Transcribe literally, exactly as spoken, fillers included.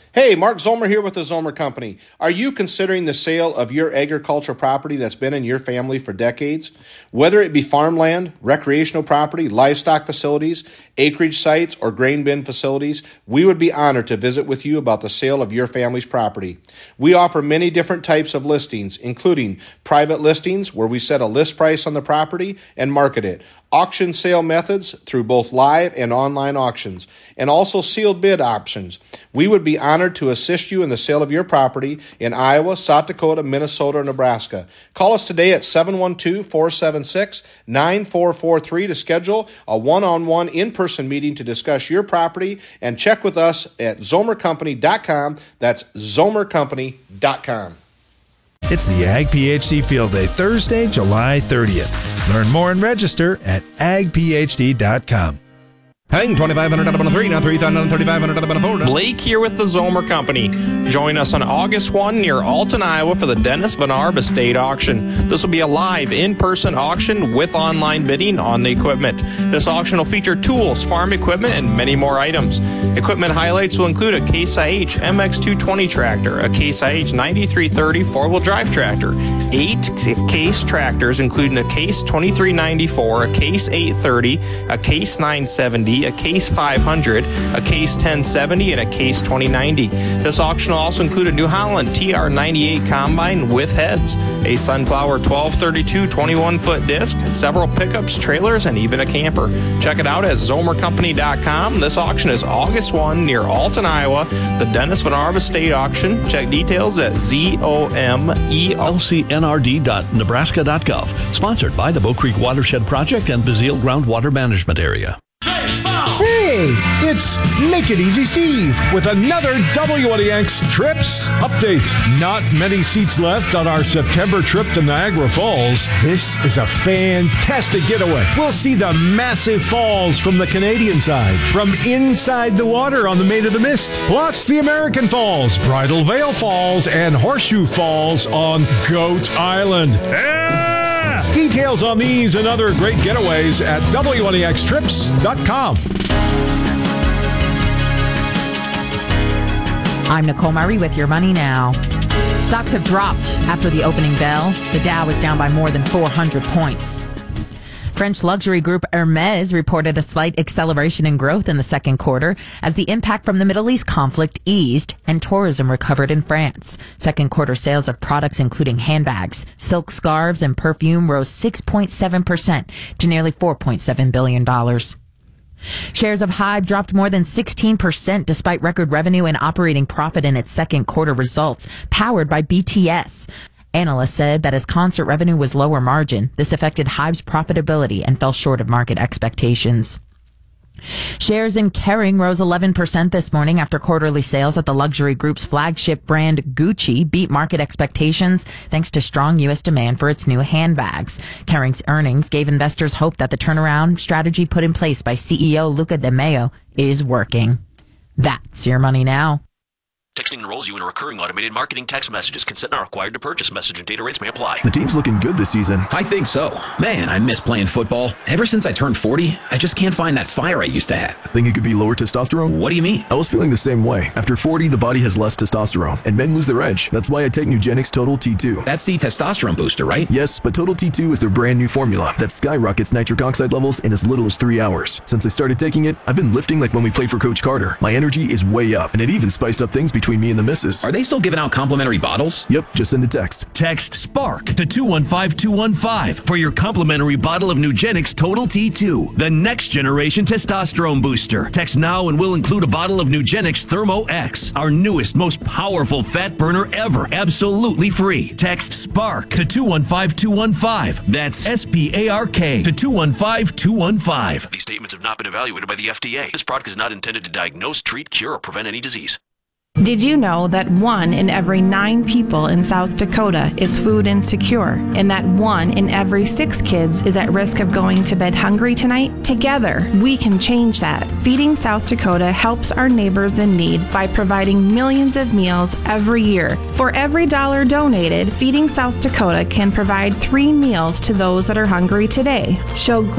Hey, Mark Zomer here with the Zomer Company. Are you considering the sale of your agricultural property that's been in your family for decades? Whether it be farmland, recreational property, livestock facilities, acreage sites, or grain bin facilities, we would be honored to visit with you about the sale of your family's property. We offer many different types of listings, including private listings where we set a list price on the property and market it, auction sale methods through both live and online auctions, and also sealed bid options. We would be honored to assist you in the sale of your property in Iowa, South Dakota, Minnesota, or Nebraska. Call us today at seven one two, four seven six, nine four four three to schedule a one-on-one in-person meeting to discuss your property, and check with us at zomer company dot com. That's zomer company dot com. It's the Ag PhD Field Day, Thursday, July thirtieth. Learn more and register at ag p h d dot com. Hang twenty-five hundred up on a three, now three thousand thirty-five hundred up on a four. Blake here with the Zomer Company. Join us on August first near Alton, Iowa for the Dennis Van Arb Estate Auction. This will be a live in-person auction with online bidding on the equipment. This auction will feature tools, farm equipment, and many more items. Equipment highlights will include a Case I H M X two twenty tractor, a Case I H ninety-three thirty four-wheel drive tractor, eight Case tractors including a Case twenty-three ninety-four, a Case eight thirty, a Case nine seventy, a Case five hundred, a Case ten seventy, and a Case twenty ninety. This auction will also include a New Holland T R ninety-eight combine with heads, a Sunflower twelve thirty-two twenty-one foot disc, several pickups, trailers, and even a camper. Check it out at zomer company dot com. This auction is August first near Alton, Iowa, the Dennis Van Arb Estate Auction. Check details at Z O M E L C N R D dot nebraska dot gov. Sponsored by the Bow Creek Watershed Project and Bazille Groundwater Management Area. Hey, it's Make It Easy Steve with another W N E X Trips update. Not many seats left on our September trip to Niagara Falls. This is a fantastic getaway. We'll see the massive falls from the Canadian side, from inside the water on the Maid of the Mist, plus the American Falls, Bridal Veil Falls, and Horseshoe Falls on Goat Island. Yeah! Details on these and other great getaways at W N E X trips dot com. I'm Nicole Murray with Your Money Now. Stocks have dropped after the opening bell. The Dow is down by more than four hundred points. French luxury group Hermès reported a slight acceleration in growth in the second quarter as the impact from the Middle East conflict eased and tourism recovered in France. Second quarter sales of products including handbags, silk scarves, and perfume rose six point seven percent to nearly four point seven billion dollars. Shares of Hive dropped more than sixteen percent despite record revenue and operating profit in its second quarter results, powered by B T S. Analysts said that as concert revenue was lower margin, this affected Hive's profitability and fell short of market expectations. Shares in Kering rose eleven percent this morning after quarterly sales at the luxury group's flagship brand Gucci beat market expectations thanks to strong U S demand for its new handbags. Kering's earnings gave investors hope that the turnaround strategy put in place by C E O Luca De Meo is working. That's Your Money Now. Texting enrolls you in a recurring automated marketing text messages. Consent not required to purchase. Message and data rates may apply. The team's looking good this season. I think so. Man, I miss playing football. Ever since I turned forty, I just can't find that fire I used to have. Think it could be lower testosterone? What do you mean? I was feeling the same way. After forty, the body has less testosterone, and men lose their edge. That's why I take Nugenix Total T two. That's the testosterone booster, right? Yes, but Total T two is their brand new formula that skyrockets nitric oxide levels in as little as three hours. Since I started taking it, I've been lifting like when we played for Coach Carter. My energy is way up, and it even spiced up things between me and the missus. Are they still giving out complimentary bottles? Yep, just send a text. Text SPARK to two one five two one five for your complimentary bottle of Nugenix Total T two, the next generation testosterone booster. Text now and we'll include a bottle of Nugenix Thermo X, our newest, most powerful fat burner ever, absolutely free. Text SPARK to two one five two one five. That's S P A R K to two one five two one five. These statements have not been evaluated by the F D A. This product is not intended to diagnose, treat, cure, or prevent any disease. Did you know that one in every nine people in South Dakota is food insecure, and that one in every six kids is at risk of going to bed hungry tonight? Together, we can change that. Feeding South Dakota helps our neighbors in need by providing millions of meals every year. For every dollar donated, Feeding South Dakota can provide three meals to those that are hungry today. Show